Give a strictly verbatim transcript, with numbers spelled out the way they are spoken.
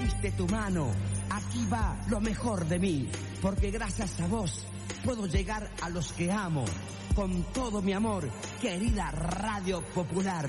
diste tu mano. Aquí va lo mejor de mí, porque gracias a vos puedo llegar a los que amo. Con todo mi amor, querida Radio Popular.